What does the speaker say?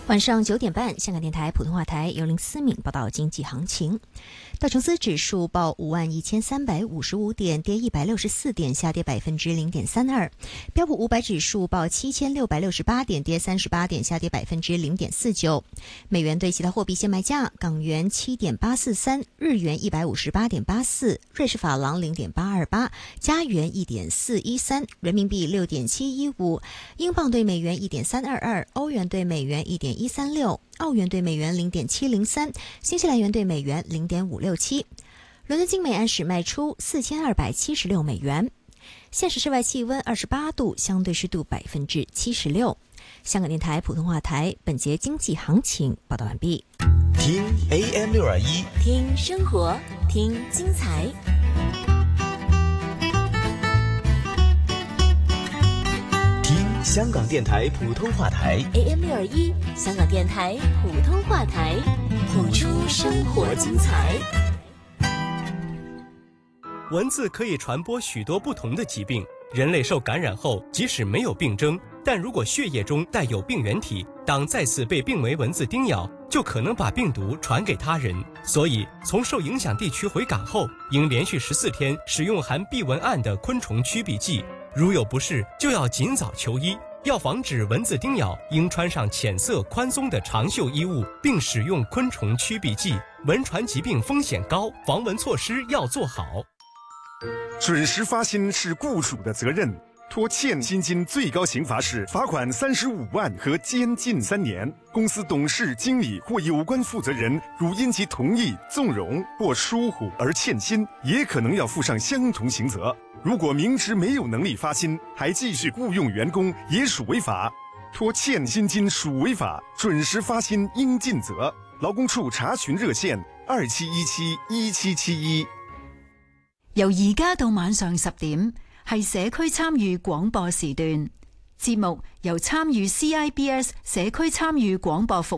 晚上9点半，香港电台普通话台由林思敏报道经济行情。道琼斯指数报51355点，跌164点，下跌0.32%。标普500指数报7668点，跌38点，下跌0.49%。美元对其他货币现卖价：港元7.843，日元158.84，瑞士法郎0.828，加元1.413，人民币6.715，英镑对美元1.322，欧元对美元1.136，澳元对美元0.703，新西兰元对美元0.567。伦敦金每安士卖出4276美元。现时室外气温28度，相对湿度76%。香港电台普通话台本节经济行情报道完毕。 听 AM621， 听生活，听精彩。 听香港电台普通话台 AM621，香港电台普通话台，谱出生活精彩。 蚊子可以传播许多不同的疾病，人类受感染后，即使没有病征，但如果血液中带有病原体，当再次被病危蚊子叮咬，就可能把病毒传给他人。所以，从受影响地区回港后，应连续14天使用含避蚊胺的昆虫驱避剂。如有不适，就要尽早求医。要防止蚊子叮咬，应穿上浅色宽松的长袖衣物，并使用昆虫驱避剂。蚊传疾病风险高，防蚊措施要做好。 准时发薪是雇主的责任，拖欠薪金最高刑罚是罚款35万和监禁3年。公司董事、经理或有关负责人如因其同意、纵容或疏忽而欠薪，也可能要负上相同刑责。如果明知没有能力发薪，还继续雇佣员工，也属违法。拖欠薪金属违法，准时发薪应尽责。劳工处查询热线27171771。 由而家到晚上10點，係社區參與廣播時段。節目由參與 CIBS 社區參與廣播服務